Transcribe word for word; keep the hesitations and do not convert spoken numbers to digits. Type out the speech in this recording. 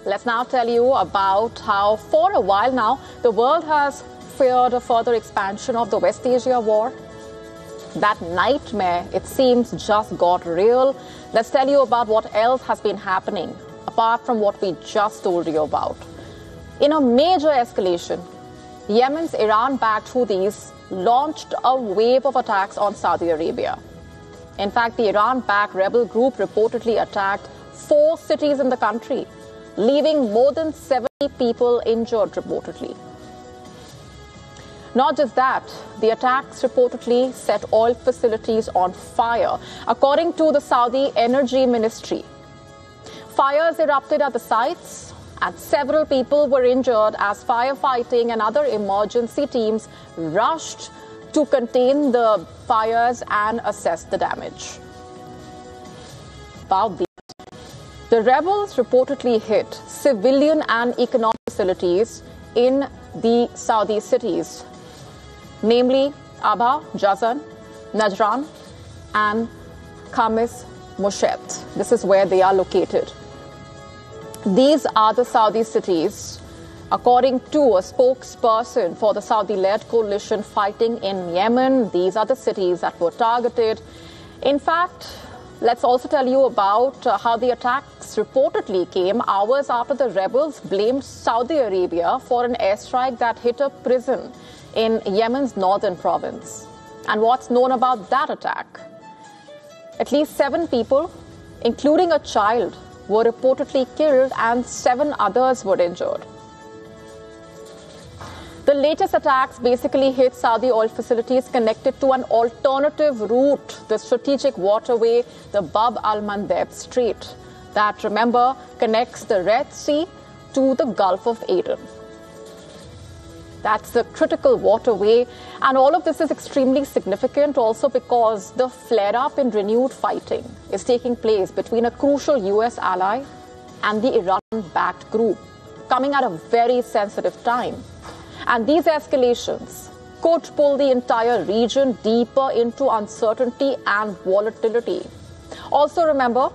let's now tell you about how, for a while now, the world has feared a further expansion of the West Asia war. That nightmare, it seems, just got real. Let's tell you about what else has been happening, apart from what we just told you about. In a major escalation, Yemen's Iran-backed Houthis launched a wave of attacks on Saudi Arabia. In fact, the Iran-backed rebel group reportedly attacked four cities in the country, leaving more than seventy people injured reportedly. Not just that, the attacks reportedly set oil facilities on fire, according to the Saudi Energy Ministry. Fires erupted at the sites, and several people were injured as firefighting and other emergency teams rushed to contain the fires and assess the damage. About these, the rebels reportedly hit civilian and economic facilities in the Saudi cities, namely Abha, Jazan, Najran, and Khamis Mushat. This is where they are located. These are the Saudi cities, according to a spokesperson for the Saudi-led coalition fighting in Yemen. These are the cities that were targeted. In fact, let's also tell you about uh, how the attacks reportedly came hours after the rebels blamed Saudi Arabia for an airstrike that hit a prison in Yemen's northern province. And what's known about that attack? At least seven people, including a child, were reportedly killed and seven others were injured. The latest attacks basically hit Saudi oil facilities connected to an alternative route, the strategic waterway, the Bab al-Mandeb Strait, that, remember, connects the Red Sea to the Gulf of Aden. That's the critical waterway, and all of this is extremely significant also because the flare-up in renewed fighting is taking place between a crucial U S ally and the Iran-backed group, coming at a very sensitive time. And these escalations could pull the entire region deeper into uncertainty and volatility. Also remember,